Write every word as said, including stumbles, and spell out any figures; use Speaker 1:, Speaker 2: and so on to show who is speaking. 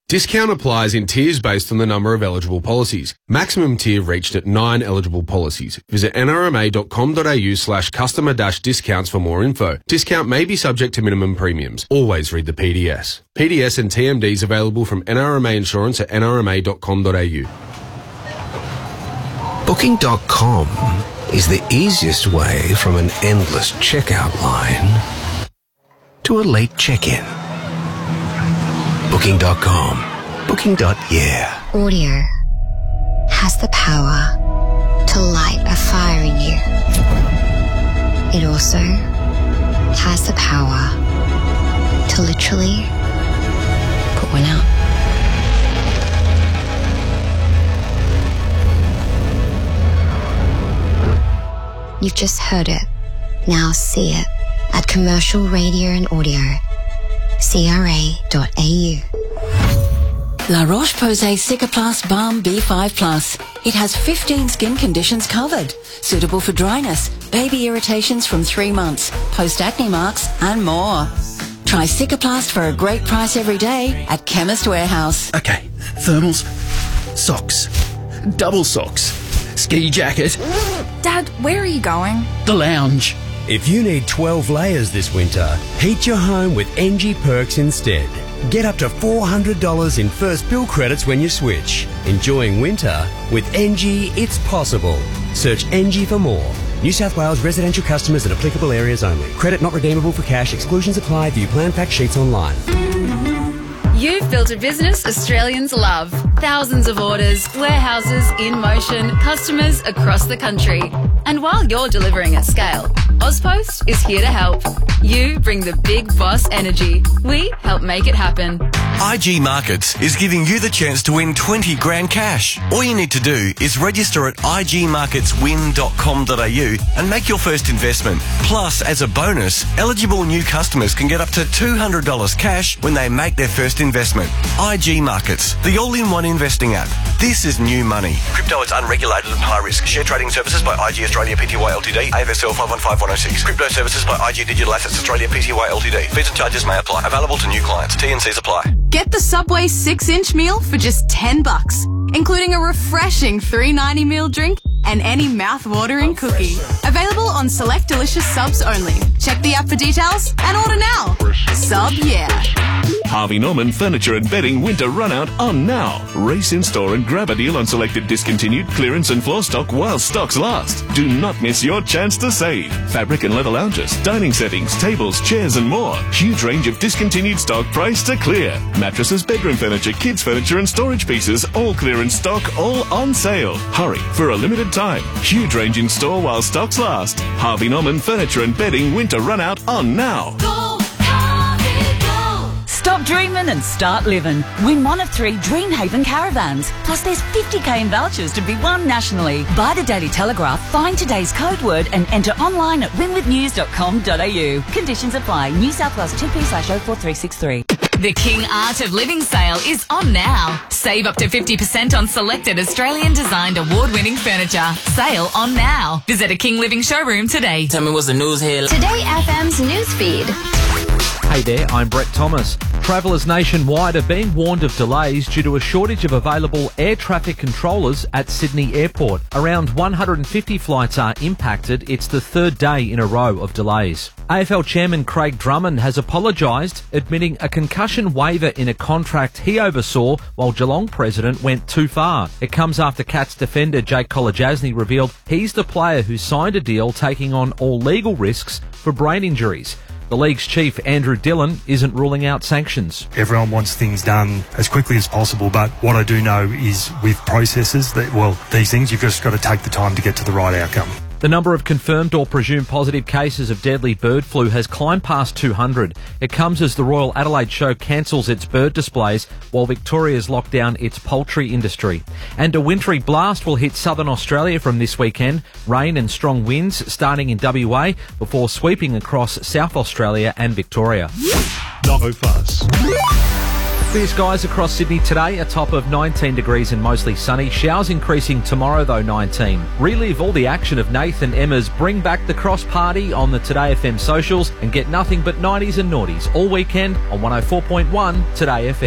Speaker 1: Discount applies in tiers based on the number of eligible policies. Maximum tier reached at nine eligible policies. Visit nrma.com.au slash customer dash discounts for more info. Discount may be subject to minimum premiums. Always read the P D S. P D S and T M Ds available from N R M A Insurance at n r m a dot com dot a u.
Speaker 2: Booking dot com is the easiest way from an endless checkout line to a late check-in. Booking dot com. Booking. Yeah.
Speaker 3: Audio has the power to light a fire in you. It also has the power to literally put one out. You've just heard it. Now see it at Commercial Radio and Audio. C R A dot A U.
Speaker 4: La Roche-Posay Cicaplast Balm B five plus. It has fifteen skin conditions covered. Suitable for dryness, baby irritations from three months, post-acne marks and more. Try Cicaplast for a great price every day at Chemist Warehouse.
Speaker 5: Okay, thermals, socks, double socks, ski jacket.
Speaker 6: Dad, where are you going?
Speaker 5: The lounge.
Speaker 7: If you need twelve layers this winter, heat your home with N G Perks instead. Get up to four hundred dollars in first bill credits when you switch. Enjoying winter with N G, it's possible. Search N G for more. New South Wales residential customers in applicable areas only. Credit not redeemable for cash. Exclusions apply. View plan fact sheets online.
Speaker 8: You've built a business Australians love. Thousands of orders, warehouses in motion, customers across the country. And while you're delivering at scale, Ozpost is here to help. You bring the big boss energy. We help make it happen.
Speaker 9: I G Markets is giving you the chance to win twenty grand cash. All you need to do is register at i g markets win dot com dot a u and make your first investment. Plus, as a bonus, eligible new customers can get up to two hundred dollars cash when they make their first investment. I G Markets, the all-in-one investing app. This is new money.
Speaker 10: Crypto is unregulated and high risk. Share trading services by I G Australia Pty Ltd. A F S L five one five one oh six. Crypto services by I G Digital Assets Australia Pty Ltd. Fees and charges may apply. Available to new clients. T and Cs apply.
Speaker 6: Get the Subway six inch meal for just ten bucks, including a refreshing three ninety meal drink and any mouth-watering cookie. Available on select delicious subs only. Check the app for details and order now. Sub yeah.
Speaker 11: Harvey Norman Furniture and Bedding Winter Runout on now. Race in store and grab a deal on selected discontinued clearance and floor stock while stocks last. Do not miss your chance to save. Fabric and leather lounges, dining settings, tables, chairs and more. Huge range of discontinued stock priced to clear. Mattresses, bedroom furniture, kids furniture and storage pieces, all clearance stock, all on sale. Hurry for a limited time. Huge range in store while stocks last. Harvey Norman Furniture and Bedding Winter Runout on now.
Speaker 12: Go, Harvey, go. Stop dreaming and start living. Win one of three Dreamhaven caravans. Plus there's fifty k in vouchers to be won nationally. Buy the Daily Telegraph, find today's code word and enter online at win with news dot com dot a u. Conditions apply. New South Wales T P slash oh four three six three.
Speaker 13: The King Art of Living sale is on now. Save up to fifty percent on selected Australian-designed award-winning furniture. Sale on now. Visit a King Living showroom today.
Speaker 14: Tell me what's the news here.
Speaker 3: Today F M's newsfeed.
Speaker 15: Hey there, I'm Brett Thomas. Travellers nationwide are being warned of delays due to a shortage of available air traffic controllers at Sydney Airport. Around one hundred fifty flights are impacted. It's the third day in a row of delays. A F L Chairman Craig Drummond has apologised, admitting a concussion waiver in a contract he oversaw while Geelong President went too far. It comes after Cats defender Jake Kolodjasny revealed he's the player who signed a deal taking on all legal risks for brain injuries. The league's chief, Andrew Dillon, isn't ruling out sanctions.
Speaker 16: Everyone wants things done as quickly as possible, but what I do know is with processes, that, well, these things, you've just got to take the time to get to the right outcome.
Speaker 15: The number of confirmed or presumed positive cases of deadly bird flu has climbed past two hundred. It comes as the Royal Adelaide Show cancels its bird displays while Victoria's locked down its poultry industry. And a wintry blast will hit southern Australia from this weekend. Rain and strong winds starting in W A before sweeping across South Australia and Victoria.
Speaker 17: No fuss.
Speaker 15: Clear skies across Sydney today, a top of nineteen degrees and mostly sunny. Showers increasing tomorrow though, nineteen. Relive all the action of Nathan Emma's Bring Back the Cross Party on the Today F M socials and get nothing but nineties and noughties all weekend on one oh four point one Today F M.